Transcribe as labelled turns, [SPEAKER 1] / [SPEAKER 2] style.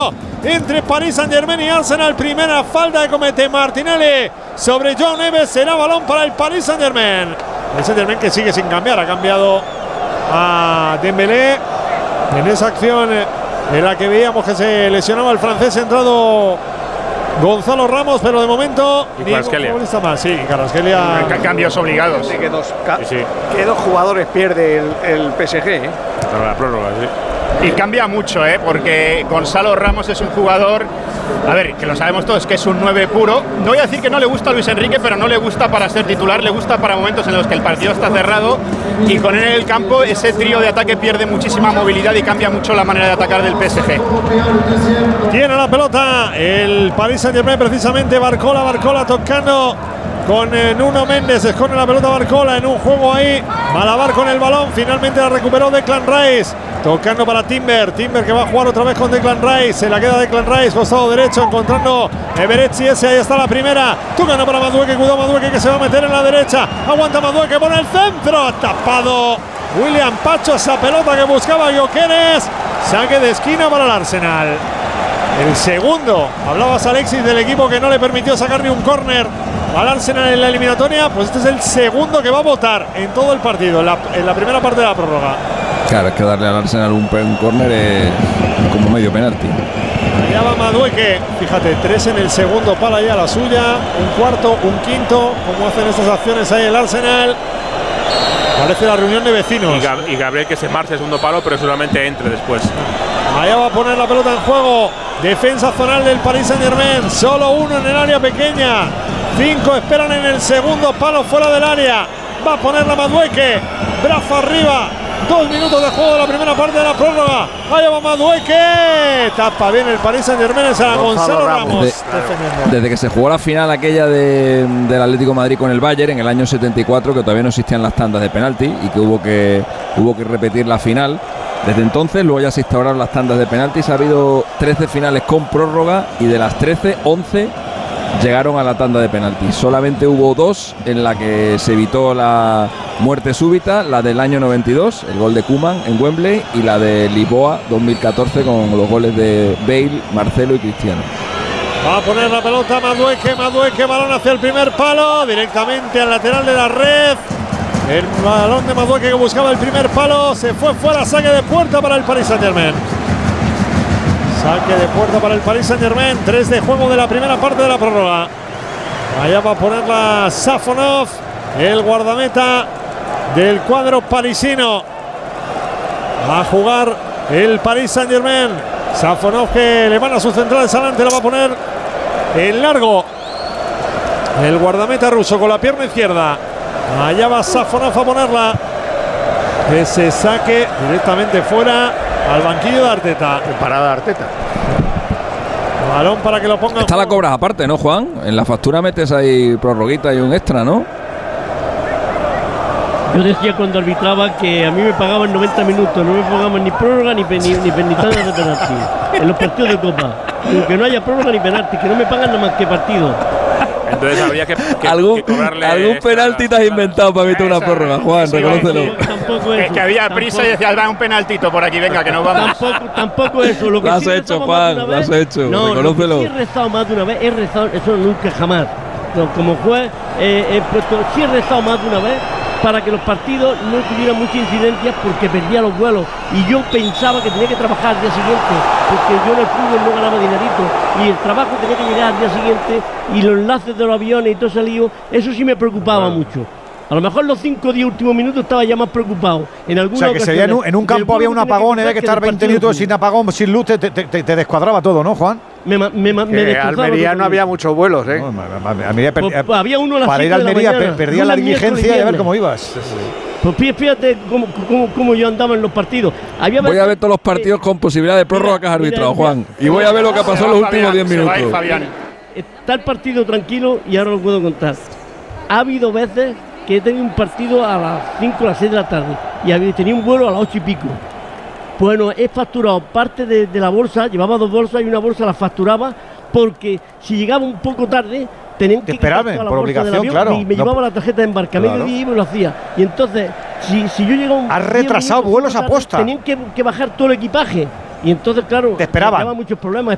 [SPEAKER 1] entre Paris Saint-Germain y Arsenal. Primera falta que comete Martinelli sobre Joao Neves. Será balón para el Paris Saint-Germain. El Saint-Germain que sigue sin cambiar. Ha cambiado a Dembélé en esa acción en la que veíamos que se lesionaba el francés. Ha entrado Gonzalo Ramos, pero de momento
[SPEAKER 2] y Kvaratskhelia
[SPEAKER 1] más. Sí, Kvaratskhelia.
[SPEAKER 3] Cambios obligados.
[SPEAKER 4] Que dos jugadores pierde el PSG.
[SPEAKER 2] Para la prórroga, sí.
[SPEAKER 3] Y cambia mucho, porque Gonzalo Ramos es un jugador, a ver, que lo sabemos todos, que es un 9 puro. No voy a decir que no le gusta a Luis Enrique, pero no le gusta para ser titular, le gusta para momentos en los que el partido está cerrado, y con él en el campo ese trío de ataque pierde muchísima movilidad y cambia mucho la manera de atacar del PSG.
[SPEAKER 1] Tiene la pelota el Paris Saint-Germain, precisamente Barcola tocando con Nuno Méndez. Esconde la pelota Barcola en un juego ahí, malabar con el balón. Finalmente la recuperó Declan Rice, tocando para Timber que va a jugar otra vez con Declan Rice. Se la queda Declan Rice, costado derecho, encontrando Everetti. Ahí está la primera, tocando para Madueke. Cuidado Madueke, que se va a meter en la derecha. Aguanta Madueke, pone el centro, tapado William Pacho. Esa pelota que buscaba Gyökeres. Saque de esquina para el Arsenal. El segundo, hablabas Alexis del equipo que no le permitió sacar ni un córner al Arsenal en la eliminatoria. Pues este es el segundo que va a votar en todo el partido, en la primera parte de la prórroga.
[SPEAKER 5] Claro, es que darle al Arsenal un córner es como medio penalti.
[SPEAKER 1] Allá va Madueke, fíjate, 3 en el segundo palo, allá la suya, un cuarto, un quinto, como hacen estas acciones ahí el Arsenal. Parece la reunión de vecinos.
[SPEAKER 2] Y Gabriel que se marcha el segundo palo, pero seguramente entre después.
[SPEAKER 1] Allá va a poner la pelota en juego. Defensa zonal del Paris Saint-Germain. Solo uno en el área pequeña. 5 esperan en el segundo palo fuera del área. Va a poner la Madueke. Brazo arriba. 2 minutos de juego de la primera parte de la prórroga. Allá va Madueke. Tapa bien el Paris Saint-Germain. Es a Gonzalo Ramos.
[SPEAKER 5] Desde que se jugó la final aquella del Atlético de Madrid con el Bayern en el año 74, que todavía no existían las tandas de penalti y que hubo que repetir la final. Desde entonces, luego ya se instauraron las tandas de penaltis. Ha habido 13 finales con prórroga y de las 13, 11 llegaron a la tanda de penaltis. Solamente hubo 2 en la que se evitó la muerte súbita, la del año 92, el gol de Koeman en Wembley, y la de Lisboa 2014 con los goles de Bale, Marcelo y Cristiano.
[SPEAKER 1] Va a poner la pelota Madueke, balón hacia el primer palo, directamente al lateral de la red. El balón de Madueke que buscaba el primer palo, se fue fuera, saque de puerta para el Paris Saint-Germain. Saque de puerta para el Paris Saint-Germain, 3 de juego de la primera parte de la prórroga. Allá va a ponerla Safonov, el guardameta del cuadro parisino. Va a jugar el Paris Saint-Germain. Safonov que le van a sus centrales adelante, la va a poner en largo. El guardameta ruso con la pierna izquierda. Allá va Safonov a ponerla. Ese saque directamente fuera al banquillo de Arteta.
[SPEAKER 4] Parada de Arteta.
[SPEAKER 1] Balón para que lo ponga.
[SPEAKER 5] Esta la cobras aparte, ¿no, Juan? En la factura metes ahí prorroguita y un extra, ¿no?
[SPEAKER 6] Yo decía cuando arbitraba que a mí me pagaban 90 minutos, no me pagaban ni prórroga ni tandas de penalti en los partidos de Copa. Que no haya prórroga ni penalti, que no me pagan nada más que partido.
[SPEAKER 2] Entonces habría que cobrarle.
[SPEAKER 5] ¿Algún penalti te has inventado para evitar una prórroga, Juan? Reconócelo.
[SPEAKER 6] Tampoco
[SPEAKER 3] es que había prisa y decía, da un penaltito por aquí, venga, que nos vamos.
[SPEAKER 6] Tampoco eso. Lo que
[SPEAKER 5] has hecho, Juan, lo has hecho.
[SPEAKER 6] No,
[SPEAKER 5] reconócelo.
[SPEAKER 6] Sí he rezado más de una vez, he rezado, eso nunca jamás. No, como juez, sí he rezado más de una vez para que los partidos no tuvieran muchas incidencias porque perdía los vuelos y yo pensaba que tenía que trabajar al día siguiente porque yo en el fútbol no ganaba dinerito y el trabajo tenía que llegar al día siguiente y los enlaces de los aviones y todo ese lío, eso sí me preocupaba mucho. A lo mejor los 5 o 10 últimos minutos estaba ya más preocupado. En alguna
[SPEAKER 4] o sea, que sería en un campo había un apagón, había que estar 20 minutos sin apagón, sin luz, te descuadraba todo, ¿no, Juan? Almería no había muchos vuelos, ¿eh?
[SPEAKER 6] No, había uno a las
[SPEAKER 4] para ir a Almería perdía la diligencia y a ver cómo ibas.
[SPEAKER 6] Pues fíjate cómo yo andaba en los partidos.
[SPEAKER 5] Voy a ver todos los partidos con posibilidad de prórroga que has arbitrado, Juan. Y voy a ver lo que pasó en los últimos 10 minutos.
[SPEAKER 6] Está el partido tranquilo y ahora lo puedo contar. Ha habido veces que he tenido un partido a las 5 o las 6 de la tarde y tenía un vuelo a las 8 y pico. Bueno, he facturado parte de la bolsa, llevaba 2 bolsas y una bolsa la facturaba porque si llegaba un poco tarde tenían que
[SPEAKER 4] esperarme por obligación, claro.
[SPEAKER 6] Y me llevaba la tarjeta de embarcamiento y me lo hacía. Y entonces, si yo llegaba
[SPEAKER 4] has retrasado vuelos a posta.
[SPEAKER 6] Tenían que bajar todo el equipaje. Y entonces, claro,
[SPEAKER 4] te esperaban.
[SPEAKER 6] Me muchos problemas.